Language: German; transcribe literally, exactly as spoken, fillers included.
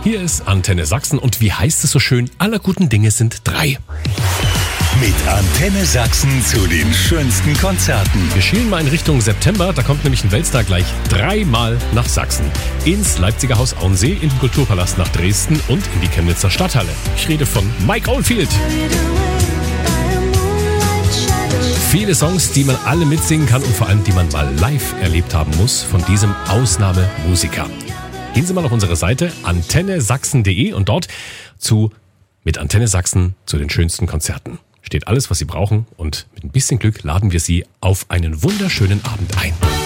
Hier ist Antenne Sachsen und wie heißt es so schön, aller guten Dinge sind drei. Mit Antenne Sachsen zu den schönsten Konzerten. Wir schielen mal in Richtung September, da kommt nämlich ein Weltstar gleich dreimal nach Sachsen. Ins Leipziger Haus Auensee, in den Kulturpalast nach Dresden und in die Chemnitzer Stadthalle. Ich rede von Mike Oldfield. Viele Songs, die man alle mitsingen kann und vor allem, die man mal live erlebt haben muss von diesem Ausnahmemusiker. Gehen Sie mal auf unsere Seite antenne sachsen punkt de und dort zu mit Antenne Sachsen zu den schönsten Konzerten. Steht alles, was Sie brauchen und mit ein bisschen Glück laden wir Sie auf einen wunderschönen Abend ein.